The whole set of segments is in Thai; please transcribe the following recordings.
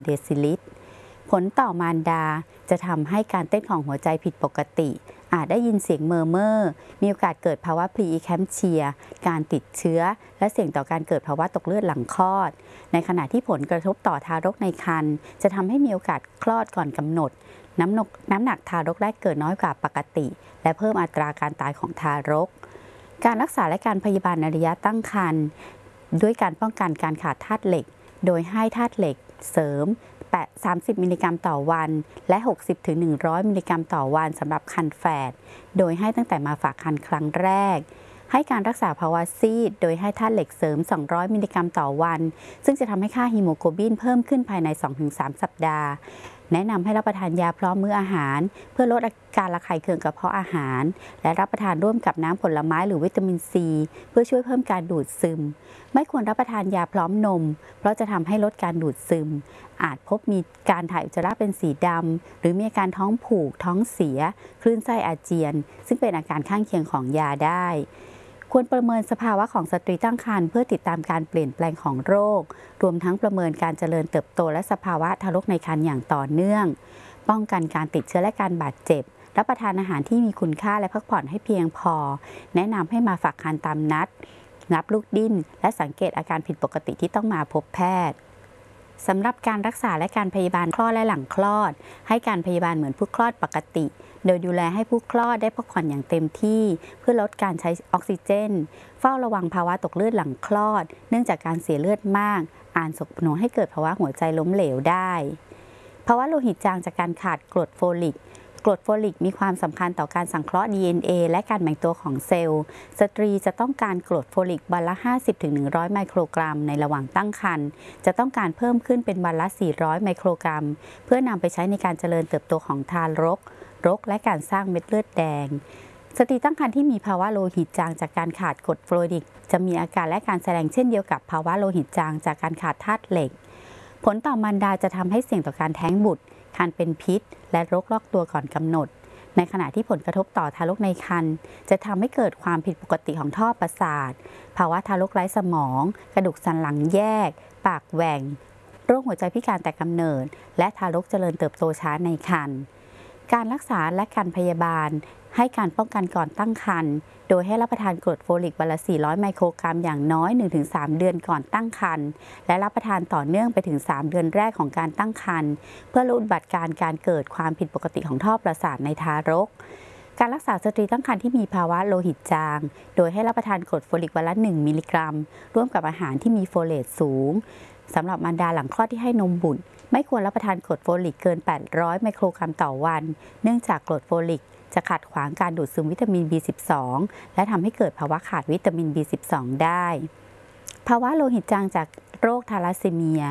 เดซิลิตรผลต่อมารดาจะทำให้การเต้นของหัวใจผิดปกติอาจได้ยินเสียงเมอร์เมอร์มีโอกาสเกิดภาวะพรีอีแคมเชียการติดเชื้อและเสี่ยงต่อการเกิดภาวะตกเลือดหลังคลอดในขณะที่ผลกระทบต่อทารกในครรภ์จะทำให้มีโอกาสคลอดก่อนกำหนดน้ำหนักทารกแรกเกิดน้อยกว่าปกติและเพิ่มอัตราการตายของทารกการรักษาและการพยาบาลในระยะตั้งครรภ์ด้วยการป้องกันการขาดธาตุเหล็กโดยให้ธาตุเหล็กเสริม30 มิลลิกรัมต่อวันและ 60-100 มิลลิกรัมต่อวันสำหรับครรภ์แฝดโดยให้ตั้งแต่มาฝากครรภ์ครั้งแรกให้การรักษาภาวะซีดโดยให้ธาตุเหล็กเสริม200 มิลลิกรัมต่อวันซึ่งจะทำให้ค่าฮีโมโกลบินเพิ่มขึ้นภายใน 2-3 สัปดาห์แนะนำให้รับประทานยาพร้อมมื้ออาหารเพื่อลดอาการระคายเคืองกระเพาะอาหารและรับประทานร่วมกับน้ำผลไม้หรือวิตามินซีเพื่อช่วยเพิ่มการดูดซึมไม่ควรรับประทานยาพร้อมนมเพราะจะทำให้ลดการดูดซึมอาจพบมีการถ่ายอุจจาระเป็นสีดำหรือมีอาการท้องผูกท้องเสียคลื่นไส้อาเจียนซึ่งเป็นอาการข้างเคียงของยาได้ควรประเมินสภาวะของสตรีตั้งครรภ์เพื่อติดตามการเปลี่ยนแปลงของโรครวมทั้งประเมินการเจริญเติบโตและสภาวะทารกในครรภ์อย่างต่อเนื่องป้องกันการติดเชื้อและการบาดเจ็บรับประทานอาหารที่มีคุณค่าและพักผ่อนให้เพียงพอแนะนำให้มาฝากครรภ์ตามนับลูกดิ้นและสังเกตอาการผิดปกติที่ต้องมาพบแพทย์สำหรับการรักษาและการพยาบาลคลอดและหลังคลอดให้การพยาบาลเหมือนผู้คลอดปกติโดยดูแลให้ผู้คลอดได้พักผ่อนอย่างเต็มที่เพื่อลดการใช้ออกซิเจนเฝ้าระวังภาวะตกเลือดหลังคลอดเนื่องจากการเสียเลือดมากอาจส่งผลให้เกิดภาวะหัวใจล้มเหลวได้ภาวะโลหิตจางจากการขาดกรดโฟลิกมีความสำคัญต่อการสังเคราะห์ DNA และการแบ่งตัวของเซลล์สตรีจะต้องการกรดโฟลิกวันละ 50-100 ไมโครกรัมในระหว่างตั้งครรภ์จะต้องการเพิ่มขึ้นเป็นวันละ 400 ไมโครกรัมเพื่อนำไปใช้ในการเจริญเติบโตของทารกและการสร้างเม็ดเลือดแดงสตรีตั้งครรภ์ที่มีภาวะโลหิตจางจากการขาดกรดโฟลิกจะมีอาการและการแสดงเช่นเดียวกับภาวะโลหิตจางจากการขาดธาตุเหล็กผลต่อมารดาจะทำให้เสี่ยงต่อการแท้งบุตรคันเป็นพิษและโรคลอกตัวก่อนกำหนดในขณะที่ผลกระทบต่อทารกในครรภ์จะทำให้เกิดความผิดปกติของท่อประสาทภาวะทารกไร้สมองกระดูกสันหลังแยกปากแหว่งโรคหัวใจพิการแต่กำเนิดและทารกเจริญเติบโตช้าในครรภ์การรักษาและการพยาบาลให้การป้องกันก่อนตั้งครรภ์โดยให้รับประทานกรดโฟลิกวันละ 400 ไมโครกรัมอย่างน้อย 1-3 เดือนก่อนตั้งครรภ์และรับประทานต่อเนื่องไปถึง 3 เดือนแรกของการตั้งครรภ์เพื่อลดอุบัติการเกิดความผิดปกติของท่อประสาทในทารกการรักษาสตรีตั้งครรภ์ที่มีภาวะโลหิตจางโดยให้รับประทานกรดโฟลิกวันละ 1 มิลลิกรัมร่วมกับอาหารที่มีโฟเลตสูงสำหรับมารดาหลังคลอดที่ให้นมบุตรไม่ควรรับประทานกรดโฟลิกเกิน 800 ไมโครกรัมต่อวันเนื่องจากกรดโฟลิกจะขัดขวางการดูดซึมวิตามิน B12 และทำให้เกิดภาวะขาดวิตามิน B12 ได้ภาวะโลหิตจางจากโรคทาลัสซีเมีย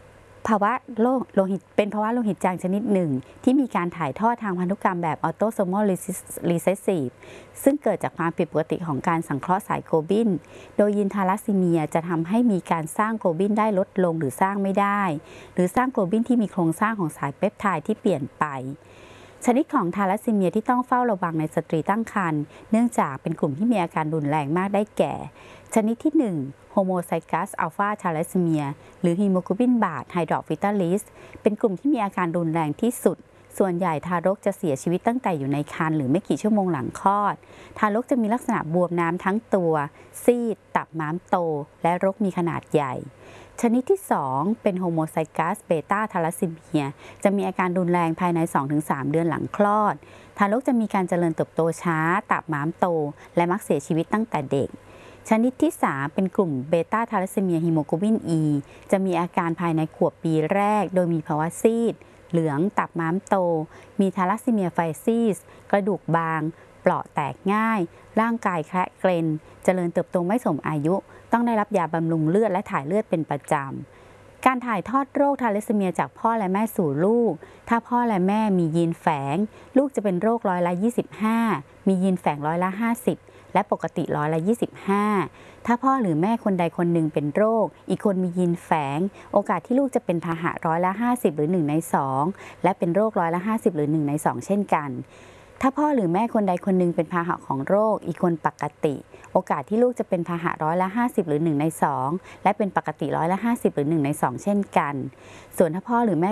เป็นภาวะโลหิตจางชนิดหนึ่งที่มีการถ่ายทอดทางพันธุกรรมแบบออโตโซมอลรีเซสซีฟซึ่งเกิดจากความผิดปกติของการสังเคราะห์สายโกลบินโดยยีนทาลัสซีเมียจะทำให้มีการสร้างโกลบินได้ลดลงหรือสร้างไม่ได้หรือสร้างโกลบินที่มีโครงสร้างของสายเปปไทด์ที่เปลี่ยนไปชนิดของทาลัสซีเมียที่ต้องเฝ้าระวังในสตรีตั้งครรภ์เนื่องจากเป็นกลุ่มที่มีอาการรุนแรงมากได้แก่ชนิดที่1โฮโมไซกัสอัลฟาทาลัสซีเมียหรือฮีโมโกลบินบาดไฮดรอกฟิตาลิสเป็นกลุ่มที่มีอาการรุนแรงที่สุดส่วนใหญ่ทารกจะเสียชีวิตตั้งแต่อยู่ในครรภ์หรือไม่กี่ชั่วโมงหลังคลอดทารกจะมีลักษณะบวมน้ำทั้งตัวซีดตับม้ามโตและรกมีขนาดใหญ่ชนิดที่2เป็นโฮโมไซกัสเบต้าทาลัสซีเมียจะมีอาการรุนแรงภายใน 2-3 เดือนหลังคลอดทารกจะมีการเจริญเติบโตช้าตับม้ามโตและมักเสียชีวิตตั้งแต่เด็กชนิดที่3เป็นกลุ่มเบต้าทาลัสซีเมียฮีโมโกลบิน E จะมีอาการภายในขวบปีแรกโดยมีภาวะซีดเหลืองตับม้ามโตมีทาลัสซีเมียไฟซีสกระดูกบางเปราะแตกง่ายร่างกายแคระเกร็งเจริญเติบโตไม่สมอายุต้องได้รับยาบำรุงเลือดและถ่ายเลือดเป็นประจำการถ่ายทอดโรคทาลัสซีเมียจากพ่อและแม่สู่ลูกถ้าพ่อและแม่มียีนแฝงลูกจะเป็นโรค25%มียีนแฝง50%และปกติ25%ถ้าพ่อหรือแม่คนใดคนหนึ่งเป็นโรคอีกคนมียีนแฝงโอกาสที่ลูกจะเป็นพาหะ50%หรือ1 ใน 2และเป็นโรค50%หรือ1 ใน 2เช่นกันถ้าพ่อหรือแม่คนใดคนหนึ่งเป็นพาหะของโรคอีกคนปกติโอกาสที่ลูกจะเป็นพาหะ50%หรือ1 ใน 2และเป็นปกติ50%หรือ1 ใน 2เช่นกันส่วนถ้าพ่อหรือแม่